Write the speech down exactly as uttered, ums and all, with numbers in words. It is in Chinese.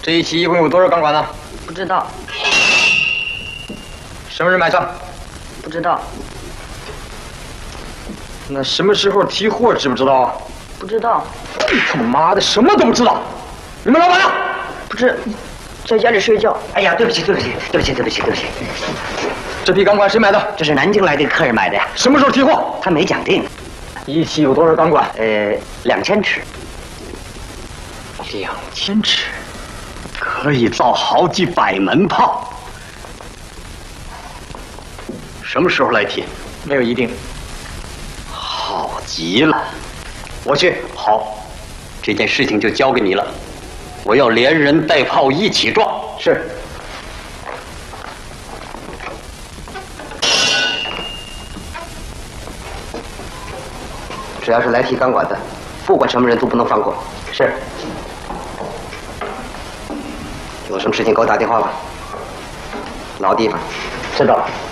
这一期一共有多少钢管呢？ 不知道。 什么人买账？ 不知道。 那什么时候提货知不知道？ 不知道。 他妈的，什么都不知道！你们老板呢？ 不知，在家里睡觉。 哎呀，对不起，对不起，对不起，对不起，对不起。 这批钢管谁买的？ 这是南京来的客人买的呀。 什么时候提货？ 他没讲定。 一期有多少钢管？ 呃，两千尺。 两千尺，可以造好几百门炮。什么时候来提？ 没有一定。 好极了，我去。好，这件事情就交给你了。我要连人带炮一起撞。 是。 只要是来提钢管的，不管什么人都不能放过。 是。 有什么事情给我打电话吧。老地方。 知道了。